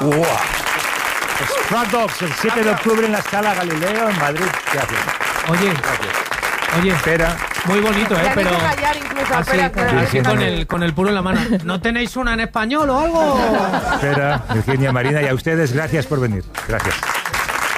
¡Wow! Stray Dogs, el 7 de octubre en la Sala Galileo, en Madrid. Gracias. Oye, espera. Muy bonito, Ya pero... hay que callar incluso, Así, espera. con el puro en la mano. ¿No tenéis una en español o algo? Espera, Virginia, Marina, y a ustedes, gracias por venir. Gracias.